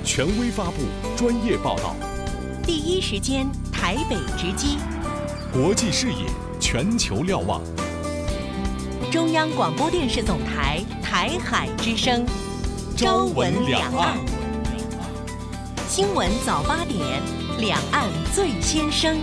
权威发布，专业报道， 第一时间台北直击， 国际视野，全球瞭望。 中央广播电视总台台海之声，朝闻两岸。新闻早8点，两岸最先声。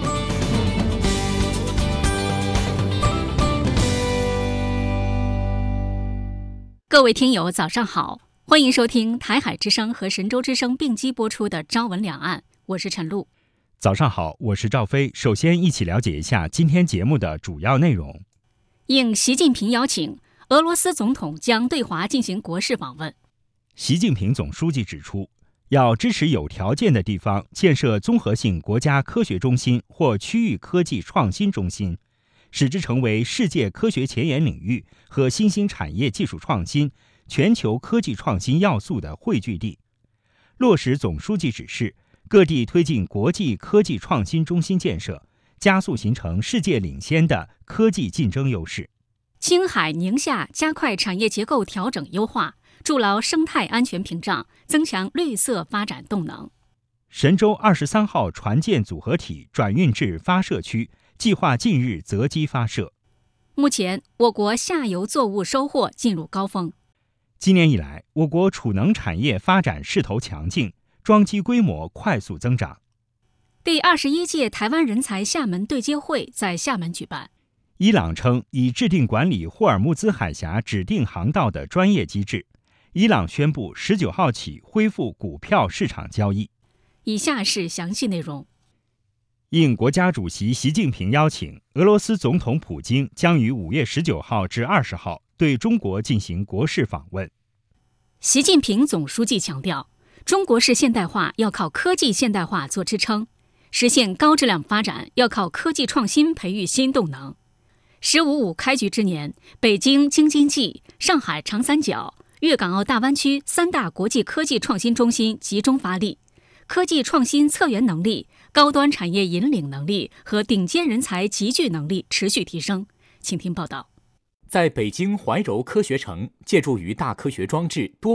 各位听友早上好，欢迎收听台海之声和神州之声并机播出的朝闻两岸，我是陈露。 早上好，我是赵飞。首先一起了解一下今天节目的主要内容。 应习近平邀请，俄罗斯总统将对华进行国事访问。 习近平总书记指出，要支持有条件的地方建设综合性国家科学中心或区域科技创新中心，使之成为世界科学前沿领域和新兴产业技术创新、全球科技创新要素的汇聚地。落实总书记指示，各地推进国际科技创新中心建设，加速形成世界领先的科技竞争优势。 青海、宁夏加快产业结构调整优化，筑牢生态安全屏障，增强绿色发展动能。 神舟23号船舰组合体转运至发射区，计划近日择机发射。 目前，我国下游作物收获进入高峰。 今年以来，我国储能产业发展势头强劲，装机规模快速增长。 第21届台湾人才厦门对接会在厦门举办。 伊朗称已制定管理霍尔木兹海峡指定航道的专业机制。伊朗宣布19号起恢复股票市场交易。 以下是详细内容。 应国家主席习近平邀请，俄罗斯总统普京将于5月19号至20号对中国进行国事访问。 习近平总书记强调，中国式现代化要靠科技现代化做支撑，实现高质量发展要靠科技创新培育新动能。“15+5”开局之年，北京京津冀、上海长三角、粤港澳大湾区3大国际科技创新中心集中发力，科技创新策源能力、高端产业引领能力和顶尖人才集聚能力持续提升。请听报道。 在北京怀柔科学城，借助于大科学装置多